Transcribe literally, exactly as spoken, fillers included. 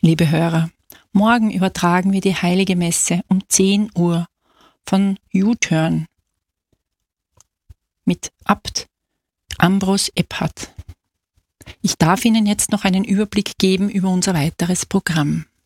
liebe Hörer, morgen übertragen wir die Heilige Messe um zehn Uhr von U-Turn mit Abt Ambros Ebhardt. Ich darf Ihnen jetzt noch einen Überblick geben über unser weiteres Programm.